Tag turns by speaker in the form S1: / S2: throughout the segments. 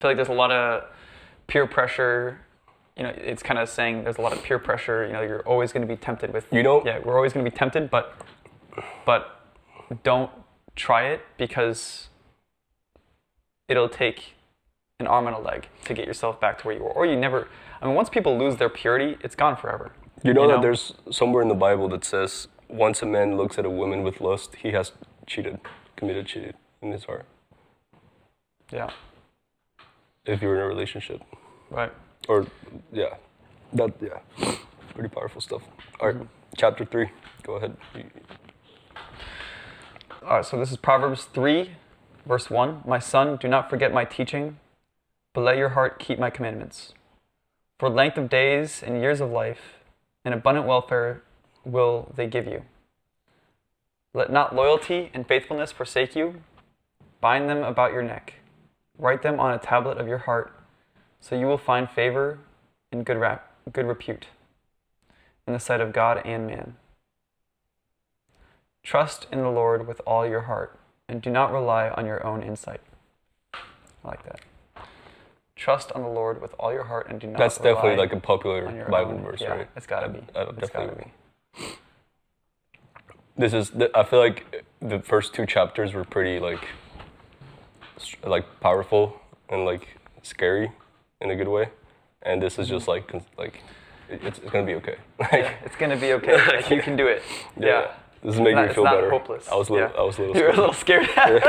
S1: feel like there's a lot of peer pressure. It's kind of saying there's a lot of peer pressure. You're always going to be tempted with. Yeah, we're always going to be tempted, but don't try it because it'll take an arm and a leg to get yourself back to where you were. Or you never. I mean, once people lose their purity, it's gone forever.
S2: You know that there's somewhere in the Bible that says once a man looks at a woman with lust, he has committed cheated in his heart.
S1: Yeah.
S2: If you're in a relationship.
S1: Right.
S2: Or, yeah. Pretty powerful stuff. All right, chapter 3. Go ahead.
S1: All right, so this is Proverbs 3, verse 1. My son, do not forget my teaching, but let your heart keep my commandments. For length of days and years of life and abundant welfare will they give you. Let not loyalty and faithfulness forsake you. Bind them about your neck. Write them on a tablet of your heart, so you will find favor and good repute in the sight of God and man. Trust in the Lord with all your heart, and do not rely on your own insight. I like that. Trust on the Lord with all your heart, and do not
S2: That's
S1: rely
S2: definitely like a popular Bible verse,
S1: yeah,
S2: right?
S1: It's gotta be. It's gotta be.
S2: I feel like the first 2 chapters were pretty like powerful and like scary in a good way, and this is just like it's gonna be okay.
S1: Yeah, it's gonna be okay. Like, you can do it. Yeah.
S2: This is making me feel better.
S1: It's not hopeless.
S2: I was a little scared.
S1: You were a little scared.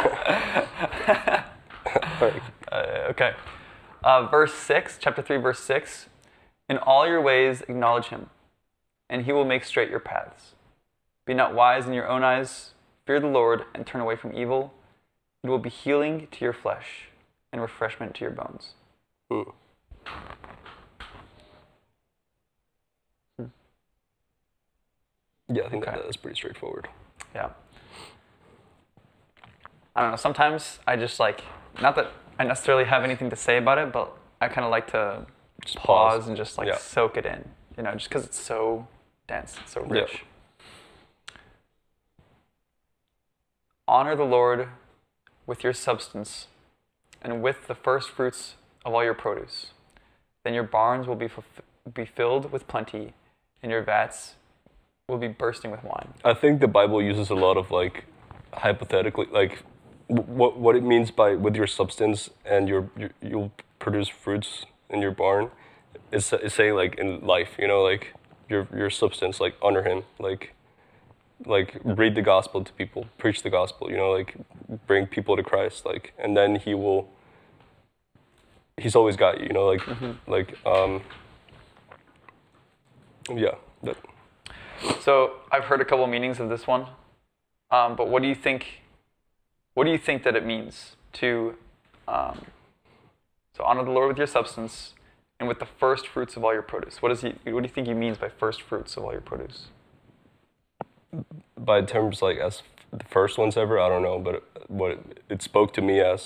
S1: Okay. Verse 6, chapter 3, verse 6. In all your ways acknowledge him, and he will make straight your paths. Be not wise in your own eyes. Fear the Lord and turn away from evil. It will be healing to your flesh and refreshment to your bones.
S2: Yeah, I think that's pretty straightforward.
S1: Yeah. I don't know, sometimes I just not that I necessarily have anything to say about it, but I kind of like to just pause and just soak it in, just because it's so dense, it's so rich. Yeah. Honor the Lord with your substance and with the first fruits of all your produce. Then your barns will be filled with plenty, and your vats will be bursting with wine.
S2: I think the Bible uses a lot of hypothetically, what it means by with your substance and you'll produce fruits in your barn. Is saying in life, your substance, honor him, read the gospel to people, preach the gospel, bring people to Christ, and then he's always got you, yeah.
S1: So I've heard a couple meanings of this one, but what do you think that it means to so honor the Lord with your substance and with the first fruits of all your produce? What do you think he means by first fruits of all your produce?
S2: By terms as the first ones ever, I don't know, but what it spoke to me as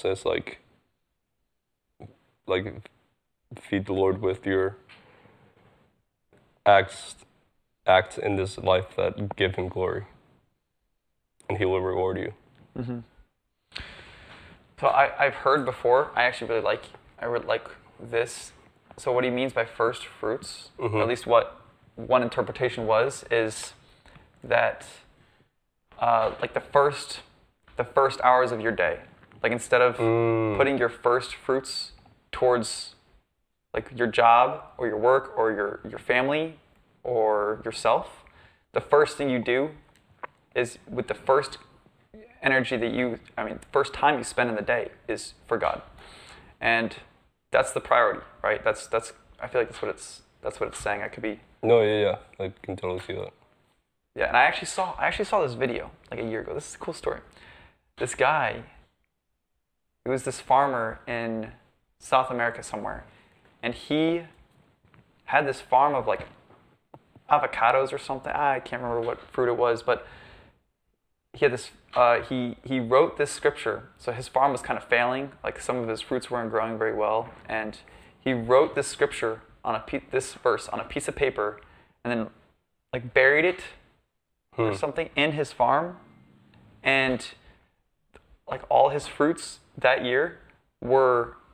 S2: feed the Lord with your acts in this life that give him glory, and he will reward you.
S1: Mm-hmm. So I've heard before. I actually really like this. So what he means by first fruits, or at least what one interpretation is that the first hours of your day, instead of putting your first fruits towards your job or your work or your family or yourself, the first thing you do is with the first energy the first time you spend in the day is for God. And that's the priority, right? That's I feel like that's what it's saying. I could be.
S2: No, yeah. I can totally see that.
S1: Yeah, and I actually saw this video a year ago. This is a cool story. This guy, he was this farmer in South America somewhere, and he had this farm of avocados or something. I can't remember what fruit it was, but he had this. He wrote this scripture. So his farm was kind of failing. Some of his fruits weren't growing very well, and he wrote this scripture on this verse on a piece of paper, and then buried it or something in his farm, and all his fruits that year were